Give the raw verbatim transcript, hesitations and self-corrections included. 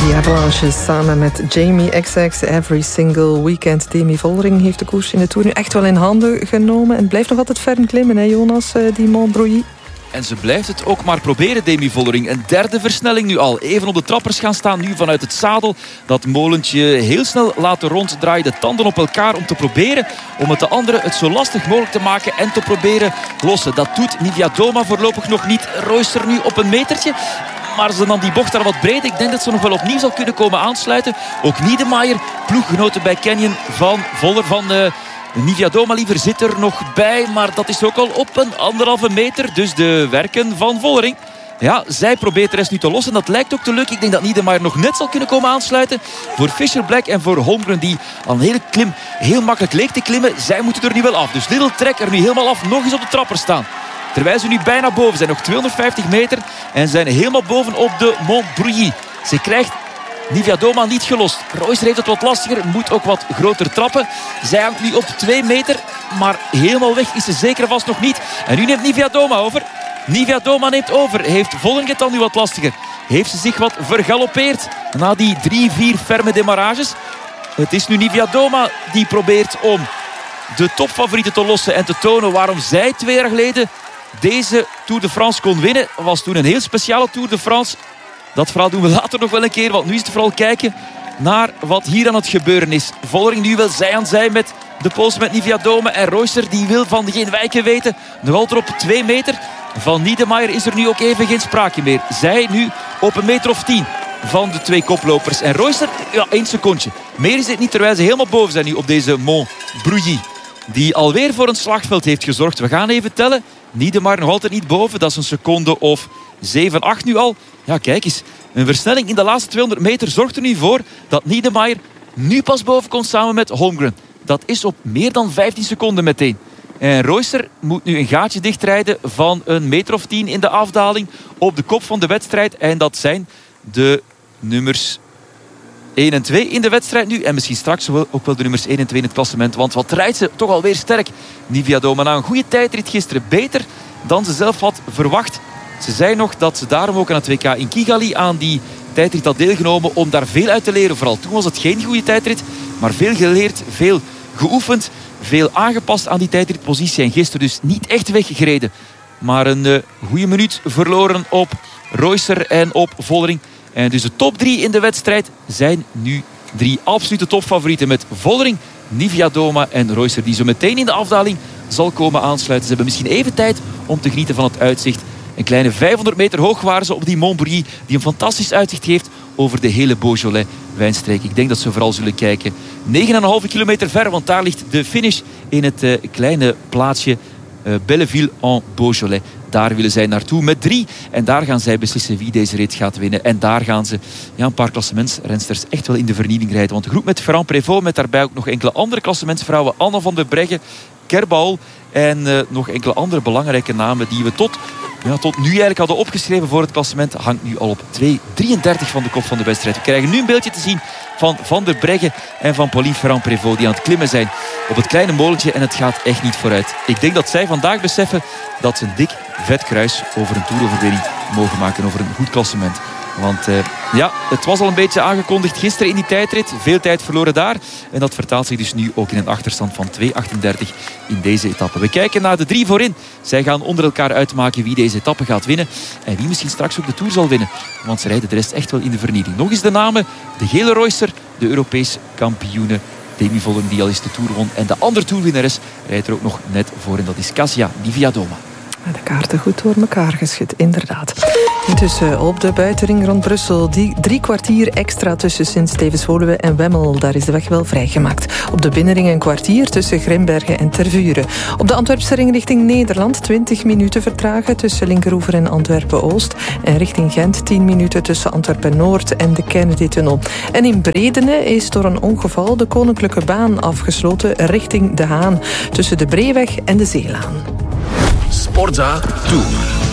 The Avalanche samen met Jamie X X Every Single Weekend. Demi Vollering heeft de koers in de Tour nu echt wel in handen genomen. En het blijft nog altijd ver klimmen, hè Jonas, die Montbrouilly. En ze blijft het ook maar proberen, Demi Vollering. Een derde versnelling nu al. Even op de trappers gaan staan, nu vanuit het zadel. Dat molentje heel snel laten ronddraaien. De tanden op elkaar om te proberen om het de anderen het zo lastig mogelijk te maken en te proberen lossen. Dat doet Niewiadoma voorlopig nog niet. Royster nu op een metertje. Maar ze dan die bocht daar wat breder. Ik denk dat ze nog wel opnieuw zal kunnen komen aansluiten. Ook Niedermayer, ploeggenoten bij Canyon van Voller van... Uh, Niewiadoma liever zit er nog bij, maar dat is ook al op een anderhalve meter. Dus de werken van Vollering. Ja, zij probeert de rest nu te lossen. Dat lijkt ook te lukken. Ik denk dat Niedermayer nog net zal kunnen komen aansluiten. Voor Fisher Black en voor Holmgren, die al een hele klim heel makkelijk leek te klimmen. Zij moeten er nu wel af. Dus Lidl trekt er nu helemaal af. Nog eens op de trapper staan. Terwijl ze nu bijna boven zijn. Nog tweehonderdvijftig meter. En zijn helemaal boven op de Montbrouilly. Ze krijgt Niewiadoma niet gelost. Royster heeft het wat lastiger. Moet ook wat groter trappen. Zij hangt nu op twee meter. Maar helemaal weg is ze zeker vast nog niet. En nu neemt Niewiadoma over. Niewiadoma neemt over. Heeft Vollering het dan nu wat lastiger? Heeft ze zich wat vergalopeerd na die drie, vier ferme demarages? Het is nu Niewiadoma die probeert om de topfavorieten te lossen en te tonen waarom zij twee jaar geleden deze Tour de France kon winnen. Was toen een heel speciale Tour de France. Dat verhaal doen we later nog wel een keer, want nu is het vooral kijken naar wat hier aan het gebeuren is. Vollering nu wel zij aan zij met de Pools met Niewiadoma en Royster die wil van geen wijken weten. Nog altijd op twee meter. Van Niedermayer is er nu ook even geen sprake meer. Zij nu op een meter of tien van de twee koplopers. En Royster, ja, één secondje. Meer is dit niet, terwijl ze helemaal boven zijn nu op deze Montbrouilly. Die alweer voor een slagveld heeft gezorgd. We gaan even tellen. Niedermayer nog altijd niet boven. Dat is een seconde of zeven, acht nu al. Ja, kijk eens. Een versnelling in de laatste tweehonderd meter zorgt er nu voor dat Niedermayer nu pas boven komt samen met Holmgren. Dat is op meer dan vijftien seconden meteen. En Royster moet nu een gaatje dichtrijden van een meter of tien in de afdaling op de kop van de wedstrijd. En dat zijn de nummers één en twee in de wedstrijd nu. En misschien straks ook wel de nummers één en twee in het klassement. Want wat rijdt ze toch alweer sterk. Niewiadoma na een goede tijdrit gisteren. Beter dan ze zelf had verwacht. Ze zei nog dat ze daarom ook aan het W K in Kigali aan die tijdrit had deelgenomen om daar veel uit te leren. Vooral toen was het geen goede tijdrit, maar veel geleerd, veel geoefend, veel aangepast aan die tijdritpositie. En gisteren dus niet echt weggereden. Maar een uh, goede minuut verloren op Royster en op Vollering. En dus de top drie in de wedstrijd zijn nu drie absolute topfavorieten met Vollering, Niewiadoma en Royster, die zo meteen in de afdaling zal komen aansluiten. Ze hebben misschien even tijd om te genieten van het uitzicht. Een kleine vijfhonderd meter hoog waren ze op die Montbrouilly, die een fantastisch uitzicht heeft over de hele Beaujolais-wijnstreek. Ik denk dat ze vooral zullen kijken negen komma vijf kilometer ver, want daar ligt de finish in het uh, kleine plaatsje uh, Belleville en Beaujolais. Daar willen zij naartoe met drie. En daar gaan zij beslissen wie deze rit gaat winnen. En daar gaan ze ja, een paar klassementsrensters echt wel in de vernieling rijden. Want de groep met Ferrand Prévot, met daarbij ook nog enkele andere klassementsvrouwen. Anne van der Breggen, Kerbal en uh, nog enkele andere belangrijke namen die we tot, ja, tot nu eigenlijk hadden opgeschreven voor het klassement. Hangt nu al op twee drieëndertig van de kop van de wedstrijd. We krijgen nu een beeldje te zien van Van der Breggen en van Pauline Ferrand Prévot, die aan het klimmen zijn op het kleine molentje. En het gaat echt niet vooruit. Ik denk dat zij vandaag beseffen dat ze een dik vet kruis over een toeroverwinning mogen maken, over een goed klassement. Want uh, ja, het was al een beetje aangekondigd gisteren in die tijdrit. Veel tijd verloren daar. En dat vertaalt zich dus nu ook in een achterstand van twee achtendertig in deze etappe. We kijken naar de drie voorin. Zij gaan onder elkaar uitmaken wie deze etappe gaat winnen. En wie misschien straks ook de Tour zal winnen. Want ze rijden de rest echt wel in de vernieling. Nog eens de namen. De gele Royster, de Europees kampioene Demi Vollering, die al eens de Tour won. En de andere Tourwinnares rijdt er ook nog net voor. En dat is Kasia Niewiadoma. De kaarten goed door elkaar geschud, inderdaad. Intussen op de buitenring rond Brussel. Die drie kwartier extra tussen Sint-Stevens-Woluwe en Wemmel. Daar is de weg wel vrijgemaakt. Op de binnenring een kwartier tussen Grimbergen en Tervuren. Op de Antwerpse ring richting Nederland twintig minuten vertragen tussen Linkeroever en Antwerpen-Oost. En richting Gent tien minuten tussen Antwerpen-Noord en de Kennedy-tunnel. En in Bredene is door een ongeval de Koninklijke Baan afgesloten richting De Haan. Tussen de Breeweg en de Zeelaan. Sportza Tour.